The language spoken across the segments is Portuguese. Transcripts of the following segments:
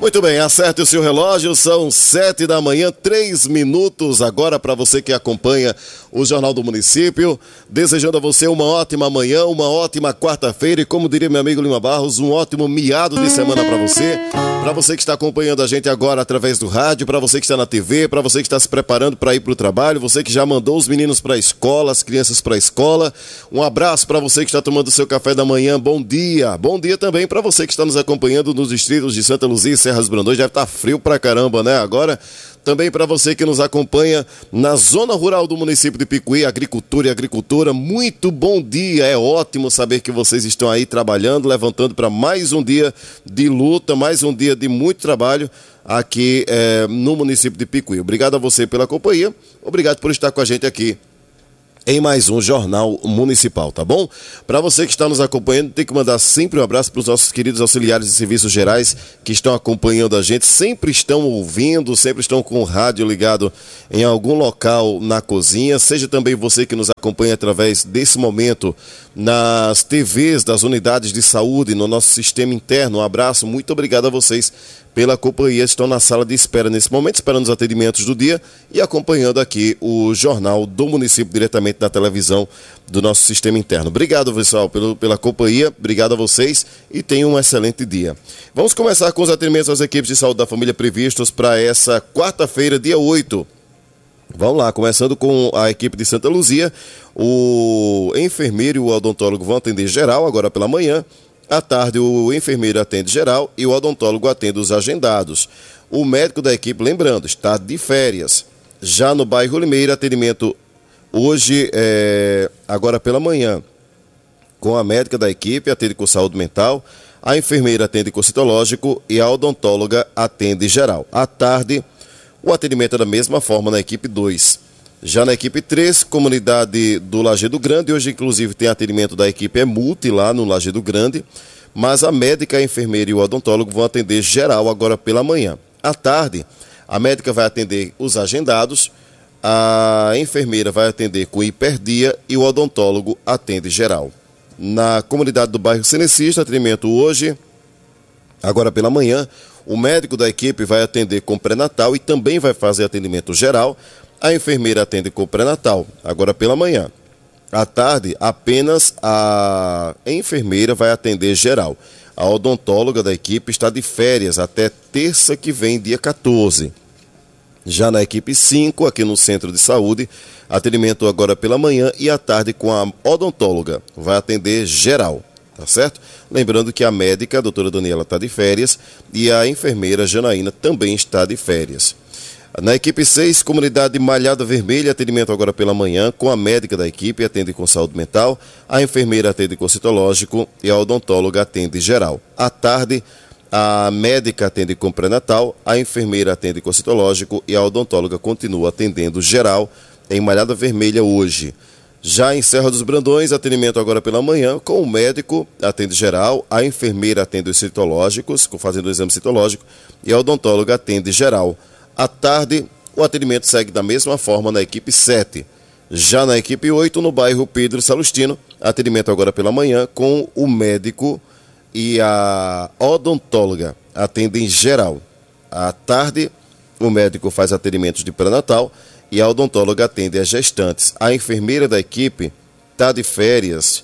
Muito bem, acerte o seu relógio, são 7 da manhã, 3 minutos agora para você que acompanha o Jornal do Município, desejando a você uma ótima manhã, uma ótima quarta-feira e, como diria meu amigo Lima Barros, um ótimo miado de semana para você que está acompanhando a gente agora através do rádio, para você que está na TV, para você que está se preparando para ir para o trabalho, você que já mandou os meninos para a escola, as crianças para a escola, um abraço para você que está tomando o seu café da manhã, bom dia também para você que está nos acompanhando nos distritos de Santa Luzia e Serra dos Brandões, deve estar frio pra caramba, né? Agora, também para você que nos acompanha na zona rural do município de Picuí, agricultura, muito bom dia, é ótimo saber que vocês estão aí trabalhando, levantando para mais um dia de luta, mais um dia de muito trabalho aqui no município de Picuí. Obrigado a você pela companhia, obrigado por estar com a gente aqui em mais um Jornal Municipal, tá bom? Para você que está nos acompanhando, tem que mandar sempre um abraço para os nossos queridos auxiliares de serviços gerais que estão acompanhando a gente, sempre estão ouvindo, sempre estão com o rádio ligado em algum local na cozinha, seja também você que nos acompanha através desse momento nas TVs das unidades de saúde, no nosso sistema interno. Um abraço, muito obrigado a vocês pela companhia, estão na sala de espera nesse momento, esperando os atendimentos do dia e acompanhando aqui o Jornal do Município diretamente da televisão do nosso sistema interno. Obrigado, pessoal, pela companhia, obrigado a vocês e tenham um excelente dia. Vamos começar com os atendimentos às equipes de saúde da família previstos para essa quarta-feira, dia 8. Vamos lá, começando com a equipe de Santa Luzia, o enfermeiro e o odontólogo vão atender geral agora pela manhã. À tarde, o enfermeiro atende geral e o odontólogo atende os agendados. O médico da equipe, lembrando, está de férias. Já no bairro Limeira, atendimento hoje, agora pela manhã, com a médica da equipe, atende com saúde mental, a enfermeira atende com citológico e a odontóloga atende geral. À tarde, o atendimento é da mesma forma na equipe 2. Já na equipe 3, comunidade do Lajeado Grande, hoje inclusive tem atendimento da equipe multi lá no Lajeado Grande, mas a médica, a enfermeira e o odontólogo vão atender geral agora pela manhã. À tarde, a médica vai atender os agendados, a enfermeira vai atender com hiperdia e o odontólogo atende geral. Na comunidade do bairro Cenecista, atendimento hoje, agora pela manhã, o médico da equipe vai atender com pré-natal e também vai fazer atendimento geral. A enfermeira atende com pré-natal, agora pela manhã. À tarde, apenas a enfermeira vai atender geral. A odontóloga da equipe está de férias até terça que vem, dia 14. Já na equipe 5, aqui no Centro de Saúde, atendimento agora pela manhã e à tarde com a odontóloga. Vai atender geral, tá certo? Lembrando que a médica, a doutora Daniela, está de férias e a enfermeira Janaína também está de férias. Na equipe 6, comunidade Malhada Vermelha, atendimento agora pela manhã, com a médica da equipe, atende com saúde mental, a enfermeira atende com citológico e a odontóloga atende geral. À tarde, a médica atende com pré-natal, a enfermeira atende com citológico e a odontóloga continua atendendo geral em Malhada Vermelha hoje. Já em Serra dos Brandões, atendimento agora pela manhã, com o médico atende geral, a enfermeira atende os citológicos, fazendo o exame citológico, e a odontóloga atende geral. À tarde, o atendimento segue da mesma forma na equipe 7. Já na equipe 8, no bairro Pedro Salustino, atendimento agora pela manhã com o médico e a odontóloga atendem geral. À tarde, o médico faz atendimentos de pré-natal e a odontóloga atende as gestantes. A enfermeira da equipe está de férias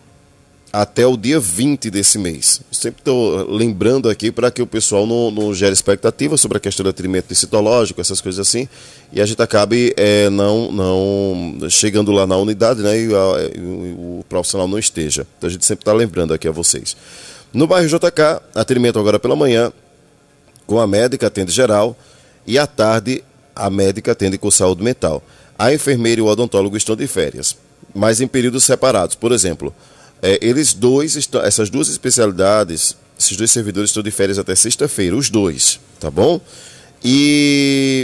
até o dia 20 desse mês. Sempre estou lembrando aqui para que o pessoal não gere expectativa sobre a questão do atendimento citológico, essas coisas assim, e a gente acabe não chegando lá na unidade, né, e o profissional não esteja. Então a gente sempre está lembrando aqui a vocês. No bairro JK, atendimento agora pela manhã, com a médica atende geral, e à tarde a médica atende com saúde mental. A enfermeira e o odontólogo estão de férias, mas em períodos separados. Por exemplo, essas duas especialidades, esses dois servidores estão de férias até sexta-feira, os dois, tá bom? E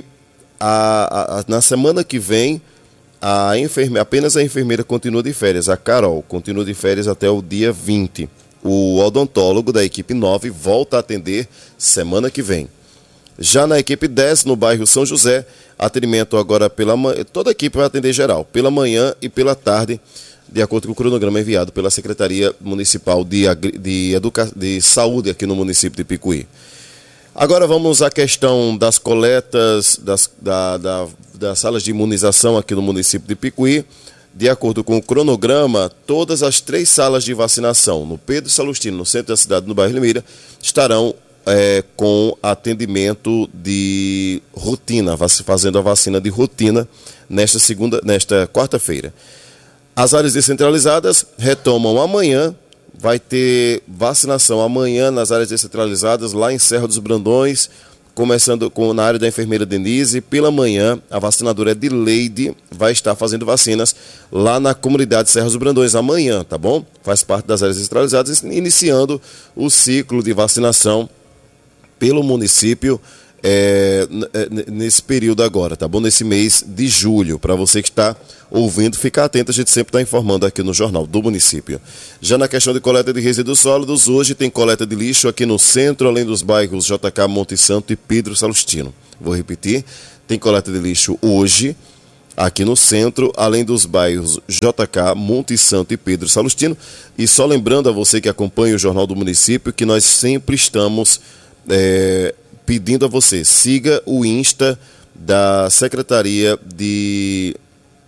na semana que vem, apenas a enfermeira continua de férias, a Carol continua de férias até o dia 20. O odontólogo da equipe 9 volta a atender semana que vem. Já na equipe 10, no bairro São José, atendimento agora pela manhã, toda a equipe vai atender geral, pela manhã e pela tarde, de acordo com o cronograma enviado pela Secretaria Municipal de Saúde aqui no município de Picuí. Agora vamos à questão das coletas das salas de imunização aqui no município de Picuí. De acordo com o cronograma, todas as 3 salas de vacinação no Pedro Salustino, no centro da cidade, no bairro Limeira, estarão com atendimento de rotina, fazendo a vacina de rotina nesta quarta-feira. As áreas descentralizadas retomam amanhã. Vai ter vacinação amanhã nas áreas descentralizadas, lá em Serra dos Brandões, começando na área da enfermeira Denise. Pela manhã, a vacinadora Edileide vai estar fazendo vacinas lá na comunidade Serra dos Brandões amanhã, tá bom? Faz parte das áreas descentralizadas, iniciando o ciclo de vacinação pelo município nesse período agora, tá bom? Nesse mês de julho. Para você que está ouvindo, ficar atento, a gente sempre está informando aqui no Jornal do Município. Já na questão de coleta de resíduos sólidos, hoje tem coleta de lixo aqui no centro, além dos bairros JK, Monte Santo e Pedro Salustino. Vou repetir, tem coleta de lixo hoje aqui no centro, além dos bairros JK, Monte Santo e Pedro Salustino. E só lembrando a você que acompanha o Jornal do Município que nós sempre estamos pedindo a você, siga o Insta da Secretaria de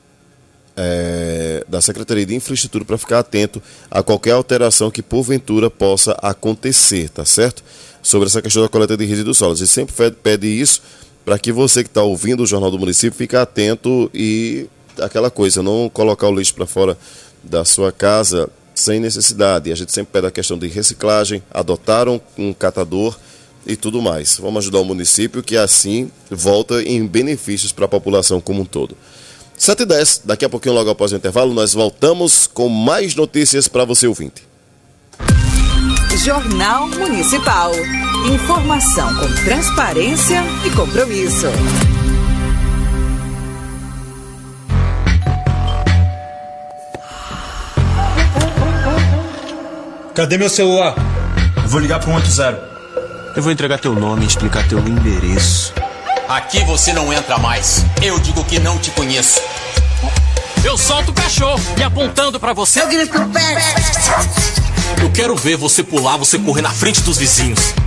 Infraestrutura para ficar atento a qualquer alteração que porventura possa acontecer, tá certo? Sobre essa questão da coleta de resíduos sólidos. A gente sempre pede isso para que você que está ouvindo o Jornal do Município fique atento e aquela coisa, não colocar o lixo para fora da sua casa sem necessidade. E a gente sempre pede a questão de reciclagem, adotar um catador e tudo mais. Vamos ajudar o município que assim volta em benefícios para a população como um todo. 7h10, daqui a pouquinho, logo após o intervalo, nós voltamos com mais notícias para você ouvinte. Jornal Municipal. Informação com transparência e compromisso. Cadê meu celular? Eu vou ligar pro 180. Eu vou entregar teu nome e explicar teu endereço. Aqui você não entra mais. Eu digo que não te conheço. Eu solto o cachorro e apontando pra você. Eu grito pé. Eu quero ver você pular, você correr na frente dos vizinhos.